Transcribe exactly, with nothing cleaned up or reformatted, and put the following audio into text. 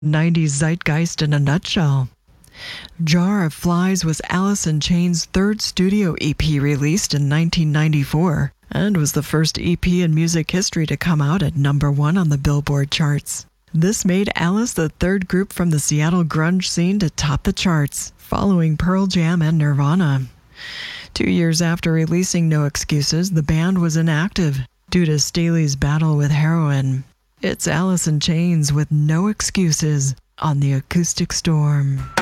nineties zeitgeist in a nutshell. Jar of Flies was Alice in Chains' third studio E P released in nineteen ninety-four and was the first E P in music history to come out at number one on the Billboard charts. This made Alice the third group from the Seattle grunge scene to top the charts, following Pearl Jam and Nirvana. Two years after releasing No Excuses, the band was inactive due to Staley's battle with heroin. It's Alice in Chains with No Excuses on the Acoustic Storm.